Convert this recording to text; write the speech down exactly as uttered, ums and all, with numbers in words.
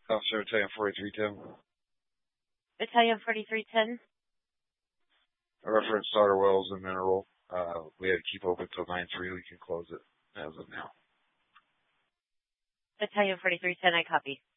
Officer Battalion forty-three ten. Battalion forty-three ten. A reference starter wells and mineral. Uh, we had to keep open till nine three. We can close it as of now. Battalion forty-three ten, I copy.